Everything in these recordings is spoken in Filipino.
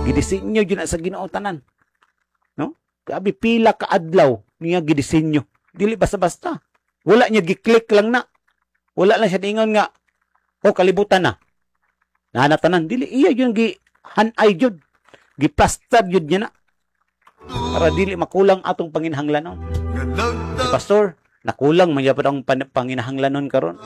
Gidisenyo yun na sa Ginoo tanan. No? Grabe, pila ka adlaw niya gidisenyo. Dili basta-basta. Wala niya gi-click lang na. Wala lang siya ingon nga, kalibutan na. Nanatanan. Dili, iya yun gi-hanay yun. Gi-plaster yun niya na. Para dili makulang atong panginahanglanon. Pastor, nakulang man yapad ang panginahanglanon karon.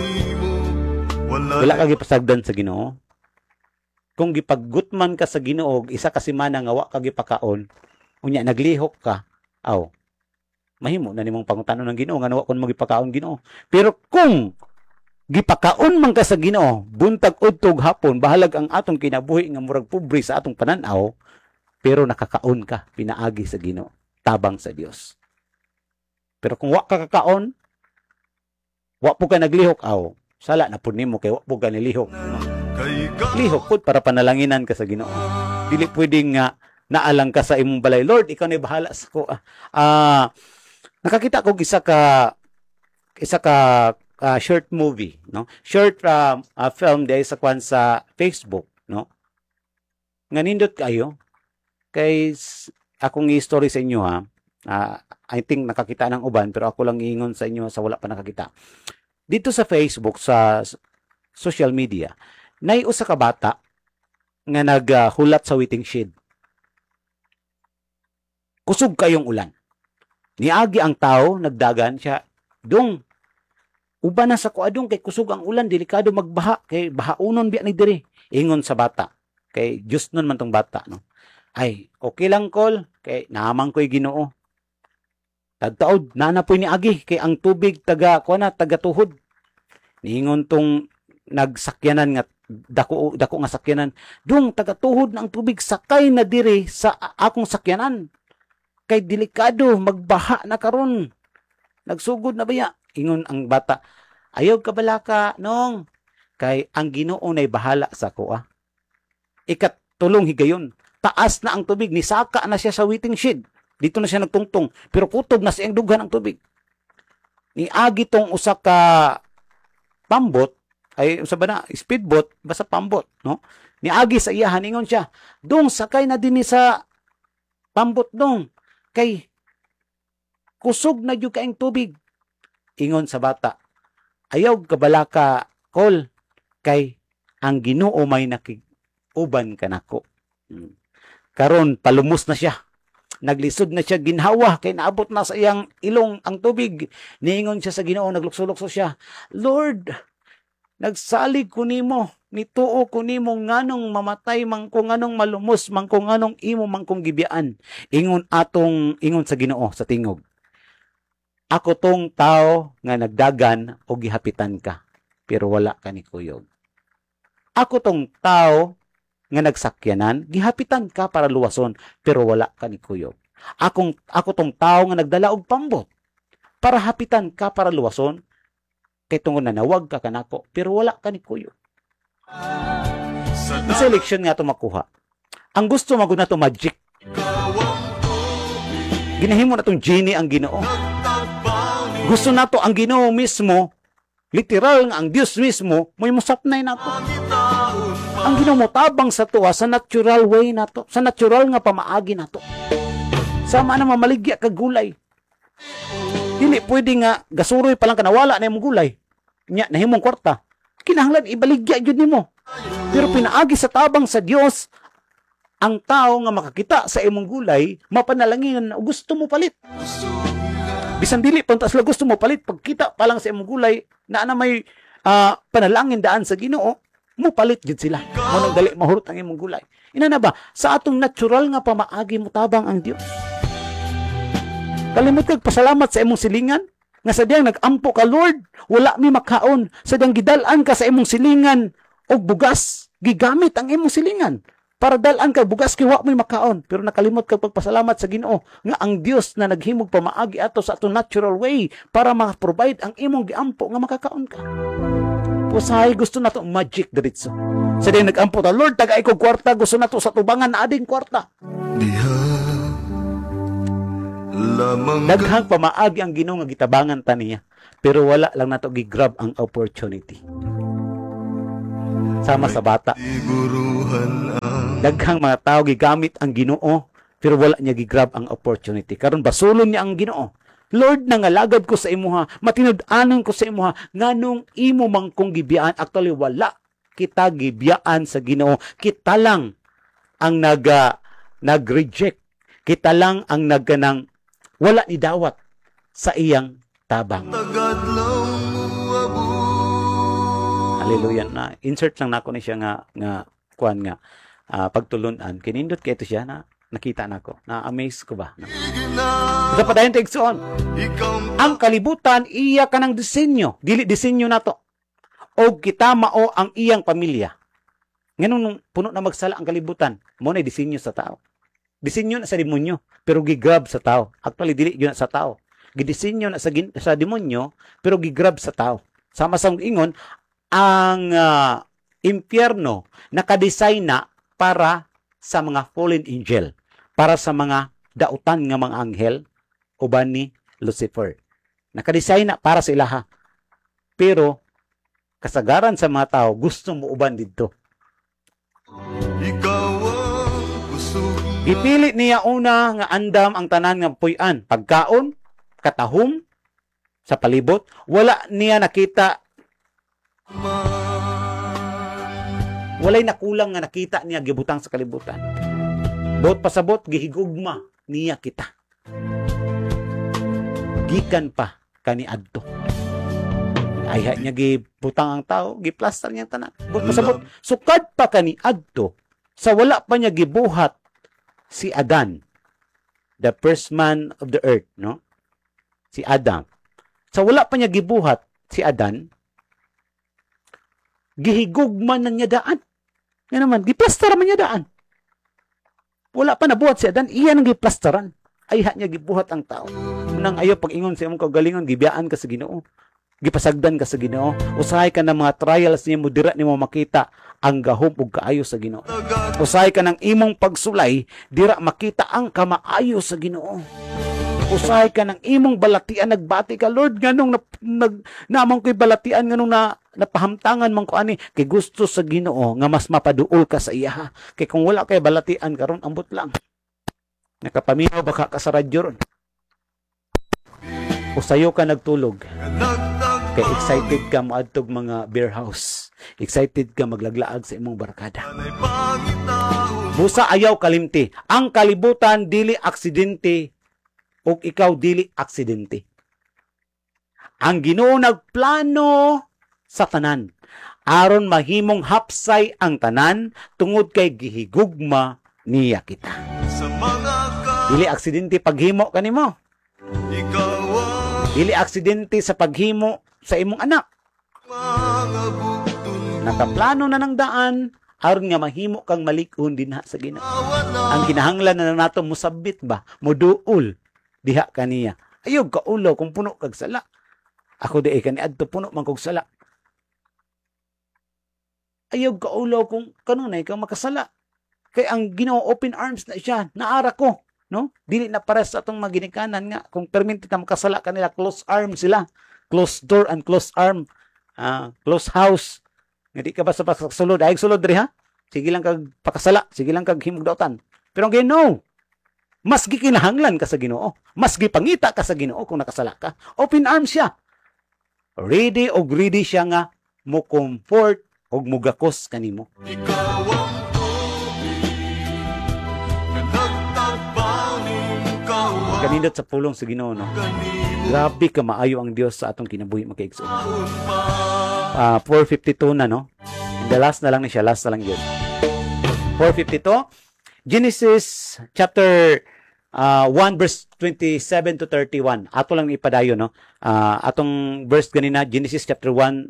Wala ka gipasagdan sa Ginoo. Kung gipaggutman ka sa Ginoo, isa ka semana nga wa ka gipakaon, unya naglihok ka, mahimo na nimong pangutanon ng Ginoo nga wa kon magipakaon Ginoo. Pero kung gipakaon man ka sa Ginoo, buntag udtog hapon, bahalag ang atong kinabuhi nga murag pobre sa atong pananaw, pero nakakaon ka pinaagi sa Ginoo, tabang sa Dios. Pero kung wa ka kakaon, wa po ka naglihok, sala na pud nimo kay wa po ka nilihok. Lihok pud para panalanginan ka sa Ginoo. Dili pwedeng nga naalang ka sa imong balay, Lord, ikaw na bahala sa ko. Nakakita ko isa ka short movie, no? Short film day sa kwan sa Facebook, no? Nga nindot kayo kay akong i-story sa inyo ha. I think nakakita ng uban pero ako lang iingon sa inyo sa wala pa nakakita. Dito sa Facebook, sa social media, nay usa ka bata nga naghulat sa waiting shed. Kusog kayong ulan. Niagi ang tao, nagdagan siya, dong, uban na sa kuadong kay kusog ang ulan, delikado magbaha, kay bahaunon biya ni diri. Ingon sa bata, kay Diyos nun man tong bata, no? Ay, okay lang kol, kay naamang ko'y Ginoo. Tagtaod, nanapoy ni agi, kay ang tubig taga tuhod. Niingon tong nagsakyanan nga, dako nga sakyanan, dong taga tuhod na ang tubig, sakay na diri sa akong sakyanan. Kay delikado, magbaha na karon. Nagsugod na baya. Ingon ang bata, ayaw ka balaka, nong. Kay ang Ginoo na'y bahala sa ko, Ikatulong higayon. Taas na ang tubig, nisaka na siya sa waiting shed. Dito na siya nagtungtong, pero kutob na siyang dughan ang tubig. Niagi tong usa ka pambot, ay usa ba na, speedboat, basta pambot, no? Niagi sa iya, haningon siya, dong, sakay na din sa pambot dong. Kay kusog na yung kaing tubig. Ingon sa bata, ayaw kabalaka, kol, kay ang Ginoo may nakiguban ka nako. Karon palumos na siya. Naglisod na siya, ginhawa, kay naabot na sa iyang ilong ang tubig. Niingon siya sa Ginoo, naglukso-lukso siya, Lord, nagsalig ko nimo, nituo ko nimo nganong mamatay man ko, nganong malumos man ko, nganong imo man kong gibiyaan. Ingon sa Ginoo sa tingog, ako tong tao nga nagdagan o gihapitan ka, pero wala ka ni kuyog. Ako tong tao nga nagsakyanan, gihapitan ka para luwason, pero wala ka ni kuyog. Ako tong tao nga nagdala og pambot, para hapitan ka para luwason, kay tungod na nawag ka kanako, pero wala ka ni kuyog. Sa eleksyon nga ito makuha. Ang gusto maguna ito magic. Ginahimo na itong genie ang Ginoo. Gusto na ito ang Ginoo mismo, literal nga ang Diyos mismo, may musapnay na ito. Ang Ginoo tabang sa tuwa sa natural way na to, sa natural nga pamaagi na to. Sama na mamaligya ka gulay. Dili pwede nga gasuroy pa lang ka nawala na yung gulay. Nya nahimong kwarta. Kinahanglan ibaligya jud nimo. Pero pinaagi sa tabang sa Dios, ang tao nga makakita sa imong gulay, mapanalanginan o gusto mo palit. Bisan dili pantas la gusto mo palit, pagkita pa lang sa imong gulay na may panalangin daan sa Ginoo, mo palit jud sila. Manong dali mahurot ang imong gulay. Ina na ba sa atong natural nga pamaagi mo tabang ang Dios. Kalimot kag pasalamat sa imong silingan nga sadyang nag-ampo ka, Lord, wala mi makaon, sadyang gidal-an ka sa imong silingan og bugas, gigamit ang imong silingan para dal-an ka bugas kay wa mi makaon, pero nakalimot kag pagpasalamat sa Ginoo nga ang Dios na naghimog pamaagi ato sa atong natural way para ma-provide ang imong giampo nga makakaon ka. Usahay gusto na to magic diretso. Sa din nag-ampo ta, Lord, tagay ko kwarta, gusto na to sa tubangan na ading kwarta. Daghang pamaagi ang Ginoo nga gitabangan ta niya, pero wala lang nato gi-grab ang opportunity. Sama sa bata. Daghang mga tao gigamit ang Ginoo pero wala niya gigrab ang opportunity. Karon basulon niya ang Ginoo. Lord, nangalagad ko sa imuha, matinud-anon ko sa imuha, nganong imo man kong gibiyaan. Actually, wala kita gibiyaan sa Ginoo. Kita lang ang nag-reject. Kita lang ang nagkanang wala ni dawat sa iyang tabang. Hallelujah na. Insert lang nako ni siya nga kuan nga pagtulunan. Kinindot kay ito siya na nakita nako. Na-amaze ko ba? Sa padayon tigsoon. Ang kalibutan iya kanang disenyo. Dili disenyo nato. O kita mao ang iyang pamilya. Nganong puno na magsala ang kalibutan, mo na disenyo sa tao. Disenyo na sa demonyo, pero gigrab sa tao. Actually dili gyud sa tao. Gidisenyo na sa demonyo, pero gigrab sa tao. Sama sa ingon, ang impyerno nakadesign na para sa mga fallen angel, para sa mga dautan nga mga anghel uban ni Lucifer. Nakadesign na para sa ilaha. Pero kasagaran sa mga tao gusto mo uban didto. Gipili niya una nga andam ang tanan nga puy-an, pagkaon, katahom sa palibot, wala niya nakita. Walay nakulang nga nakita niya gibutang sa kalibutan. Bot pasabot gihigugma niya kita. Gikan pa kaniadto. Ayha niya gibutang ang tao, giplaster niya tanan. Bot pasabot sukad pa kaniadto sa wala pa niya gibuhat si Adan, the first man of the earth, no? Si Adam. Sa wala pa niya gibuhat si Adan, gihigugman na niya daan. Yan naman, giplaster man niya daan. Wala pa nabuhat si Adan, iyan ang giplasteran. Ayha niya gibuhat ang tao. Nang ayo pag-ingon sa imong kagalingon, gibiyaan ka sa Ginoo. Gipasagdan ka sa Ginoo. Usahay ka ng mga trials niya mo, dira nimo makita ang gahom ug kaayo sa Ginoo. Usahay ka ng imong pagsulay, dira makita ang kamaayo sa Ginoo. Usahay ka ng imong balatian, nagbati ka, Lord, nganong namang ko'y balatian, nganong napahamtangan man ko ani, kay gusto sa Ginoo nga mas mapaduol ka sa iya. Kay kung wala kay balatian karon ambot lang. Nakapaminaw baka ka sa radyo ron. Usayo ka nagtulog. Kay excited ka moadtog mga beer house. Excited ka maglaglaag sa imong barkada. Busa ayaw kalimti. Ang kalibutan dili aksidente o ikaw dili aksidente. Ang Ginoo nagplano sa tanan aron mahimong hapsay ang tanan tungod kay gihigugma niya kita. Dili aksidente paghimo kanimo. Dili aksidente sa paghimo sa imong anak. Nakaplano na ng daan aron nga mahimo kang malig-on dinha sa Ginoo. Ang kinahanglan na nato musabit ba, moduol diha kaniya. Ayog ka ulo kung puno kag sala. Ako di kaniadto puno man kog sala. Ayog ka ulo kung kanunay kang makasala. Kay ang Ginoo open arms na siya, naara ko, no? Dili na para sa atong maginikanan nga kung permitted na makasala kanila, close arm sila. Close door and close arm. Close house. Hindi ka ba sa pagsulod? Ay, sulod rin ha? Sige lang kag pakasala. Sige lang kag himog dautan. Pero ang Ginoo, mas gikinahanglan ka sa Ginoo. Mas gipangita ka sa Ginoo kung nakasala ka. Open arms siya. Ready o greedy siya nga mo comfort o mugakos kanimo. Kanindot sa pulong sa Ginoo, no? Grabe ka maayo ang Dios sa atong kinabuhi magkaigsoon. 4:52 na, no? The last na lang ni siya, last na lang yun. 4:52, Genesis chapter 1 verse 27 to 31. Ato lang ipadayo, no? Atong verse ganina, Genesis chapter 1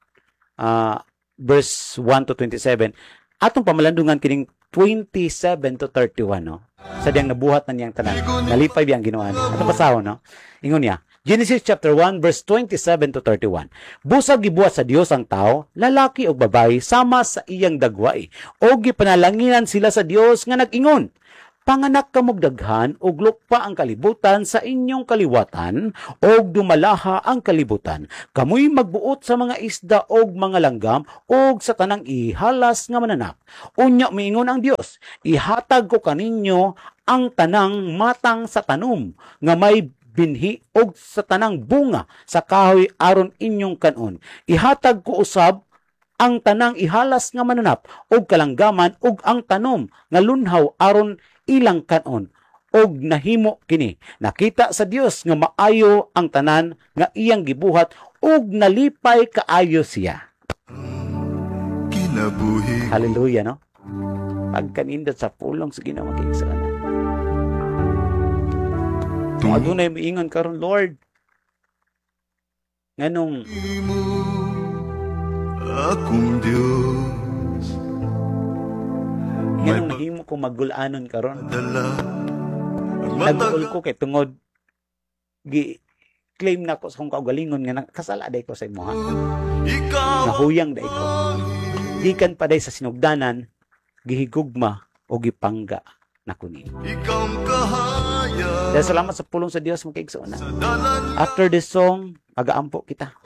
verse 1 to 27. Atong pamalandungan kining 27 to 31, no? Sadyang nabuhat na niyang tanan. Nalipay biyang ginawa niya. Atong basahon, no? Ingon niya, Genesis chapter 1 verse 27 to 31. Busag gibuhat sa Dios ang tao, lalaki o babae sama sa iyang dagway. O gipanalanginan sila sa Dios nga nag-ingon, Panganak kamog daghan og lukpa ang kalibutan sa inyong kaliwatan og dumalaha ang kalibutan. Kamoy magbuot sa mga isda og mga langgam og sa tanang ihalas nga mananap. Unya miingon ang Dios, ihatag ko kaninyo ang tanang matang sa tanom nga may binhi og sa tanang bunga sa kahoy aron inyong kanon. Ihatag ko usab ang tanang ihalas nga mananap og kalanggaman og ang tanom nga lunhaw aron ilang kanon og nahimo kini. Nakita sa Dios nga maayo ang tanan nga iyang gibuhat og nalipay kaayo siya. Kinabuhi. Hallelujah, no? Pagkanindot sa pulong sa Ginoo makiigsuonan. Kung adunay moingon karon, Lord, nganong mo akong Diyos. May nganong nahimo ko magulanon karon. dala ang Nagul matagal ko kay tungod claim na ko sa kong kaugalingon nga kasala day ko sa imo, ikaw nahuyang day ko. Gikan pa day sa sinugdanan, gihigugma o gipangga na kunin. ikaw ang kahaya Dahil salamat sa pulong sa Dios mga kaigsuonan. sa dalan After this song, mag-aampo kita.